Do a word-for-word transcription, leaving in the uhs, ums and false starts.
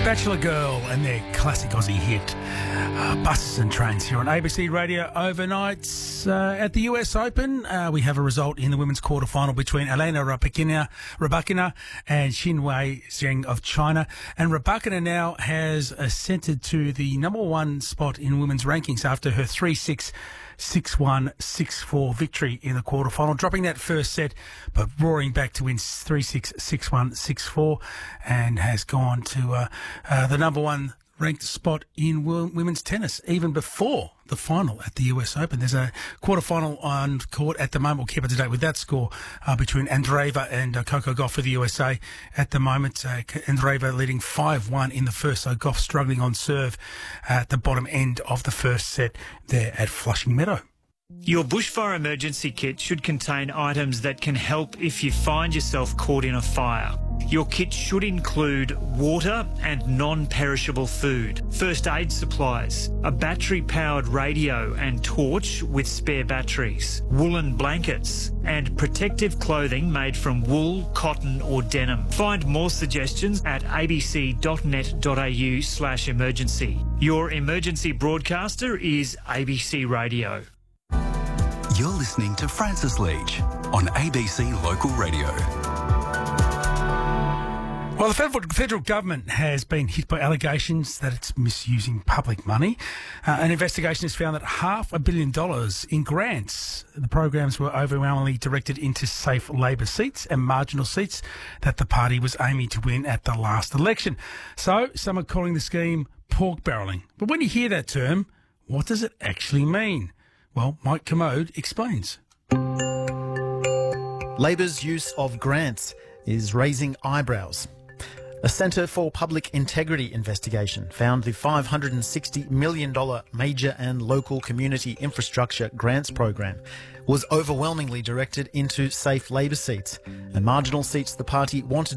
Bachelor Girl and their classic Aussie hit, uh, Buses and Trains, here on A B C Radio overnight. Uh, at the U S Open, uh, we have a result in the women's quarterfinal between Elena Rybakina, Rybakina and Xinwei Zheng of China. And Rybakina now has ascended to the number one spot in women's rankings after her three six, six one, six four victory in the quarterfinal, dropping that first set but roaring back to win three six, six one, six four, and has gone to uh, uh, the number one ranked spot in women's tennis even before the final at the U S Open. There's a quarterfinal on court at the moment. We'll keep up to date with that score uh, between Andreeva and uh, Coco Gauff for the U S A at the moment. Uh, Andreeva leading five one in the first, so Gauff struggling on serve at the bottom end of the first set there at Flushing Meadow. Your bushfire emergency kit should contain items that can help if you find yourself caught in a fire. Your kit should include water and non-perishable food, first aid supplies, a battery-powered radio and torch with spare batteries, woolen blankets, and protective clothing made from wool, cotton or denim. Find more suggestions at abc.net.au slash emergency. Your emergency broadcaster is A B C Radio. You're listening to Francis Leach on A B C Local Radio. Well, the federal, federal government has been hit by allegations that it's misusing public money. Uh, an investigation has found that half a billion dollars in grants, the programs were overwhelmingly directed into safe Labor seats and marginal seats that the party was aiming to win at the last election. So some are calling the scheme pork barrelling. But when you hear that term, what does it actually mean? Well, Mike Commode explains. Labor's use of grants is raising eyebrows. A Centre for Public Integrity investigation found the five hundred sixty million dollars major and local community infrastructure grants program was overwhelmingly directed into safe Labor seats and marginal seats the party wanted